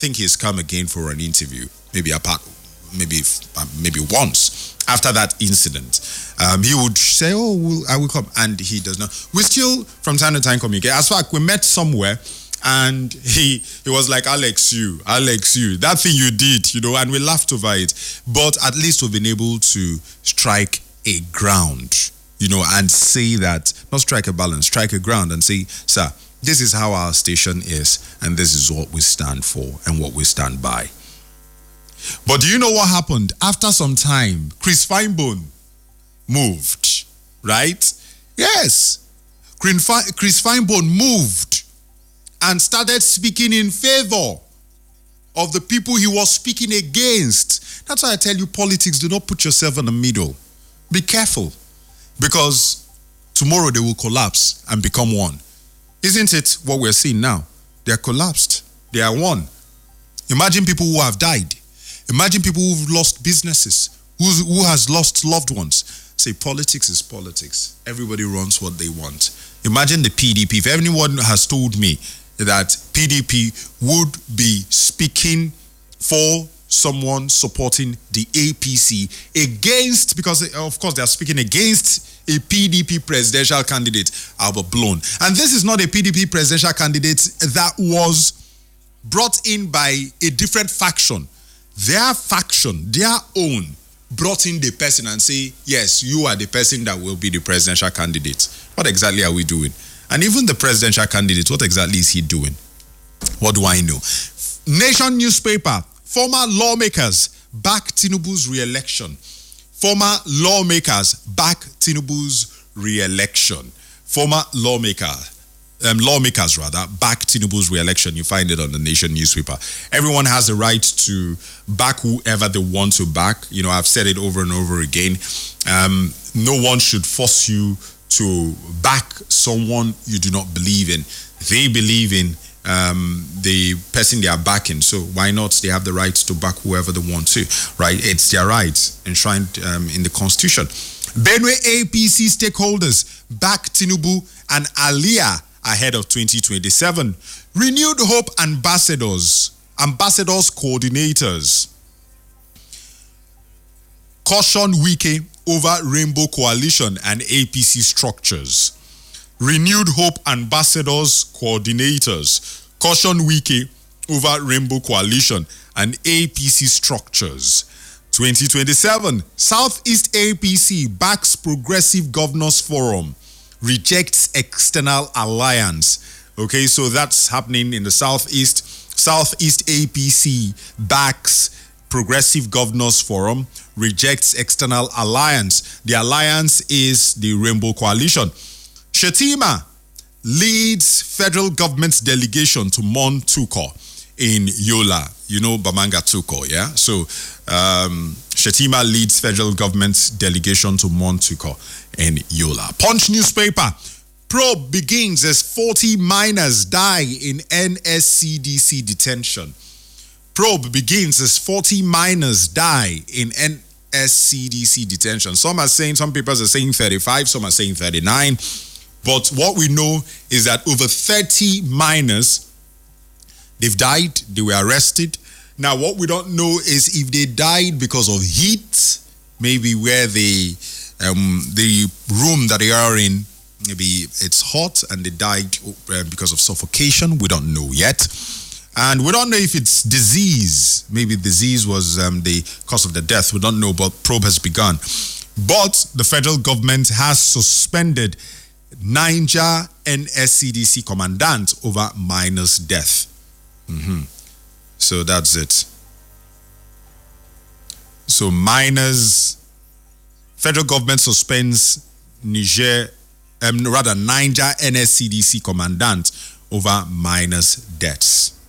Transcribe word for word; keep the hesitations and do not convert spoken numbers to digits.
think he's come again for an interview, maybe apart, maybe uh, maybe once after that incident. Um, he would say, "Oh, we'll, I will come," and he does not. We still, from time to time, communicate. As fact, we met somewhere, and he he was like, "Alex, you, Alex, you, that thing you did, you know," and we laughed over it. But at least we've been able to strike a ground, you know, and say that, not strike a balance, strike a ground and say, "Sir, this is how our station is, and this is what we stand for and what we stand by." But do you know what happened? After some time, Chris Finebone moved, right? Yes. Chris Finebone moved and started speaking in favor of the people he was speaking against. That's why I tell you, politics, do not put yourself in the middle. Be careful, because tomorrow they will collapse and become one. Isn't it what we're seeing now? They are collapsed. They are one. Imagine people who have died. Imagine people who've lost businesses, who's, who has lost loved ones. Say, politics is politics. Everybody runs what they want. Imagine the P D P. If anyone has told me that P D P would be speaking for someone supporting the A P C against, because of course they are speaking against a P D P presidential candidate, I'll be blown. And this is not a P D P presidential candidate that was brought in by a different faction. Their faction, their own, brought in the person and say, yes, you are the person that will be the presidential candidate. What exactly are we doing? And even the presidential candidate, what exactly is he doing? What do I know? Nation newspaper, former lawmakers back Tinubu's re-election. Former lawmakers back Tinubu's re-election. Former lawmaker, um, lawmakers rather, back Tinubu's re-election. You find it on the Nation newspaper. Everyone has the right to back whoever they want to back. You know, I've said it over and over again. Um, no one should force you to back someone you do not believe in. They believe in um, the person they are backing, so why not? They have the right to back whoever they want to, right? It's their right enshrined um, in the Constitution. Benue A P C stakeholders back Tinubu and Aliyah ahead of twenty twenty-seven. Renewed hope ambassadors, ambassadors coordinators caution Wike over Rainbow Coalition and A P C structures. Renewed hope ambassadors coordinators caution Wike over Rainbow Coalition and A P C structures. twenty twenty-seven, Southeast A P C backs Progressive Governors Forum, rejects external alliance. Okay, so that's happening in the Southeast. Southeast A P C backs Progressive Governors Forum, rejects external alliance. The alliance is the Rainbow Coalition. Shettima leads federal government's delegation to Mon Tuko in Yola. You know Bamanga Tuko, yeah? So um, Shettima leads federal government's delegation to Mon Tuko in Yola. Punch newspaper. Probe begins as forty miners die in N S C D C detention. Probe begins as forty miners die in N S C D C detention. Some are saying, some papers are saying thirty-five, some are saying thirty-nine. But what we know is that over thirty miners, they've died, they were arrested. Now, what we don't know is if they died because of heat, maybe where the um, the room that they are in, maybe it's hot and they died uh, because of suffocation. We don't know yet. And we don't know if it's disease. Maybe disease was um, the cause of the death. We don't know, but probe has begun. But the federal government has suspended Niger N S C D C commandant over miners' death. Mm-hmm. So that's it. So miners, federal government suspends Niger, um, rather Niger N S C D C commandant over miners' deaths.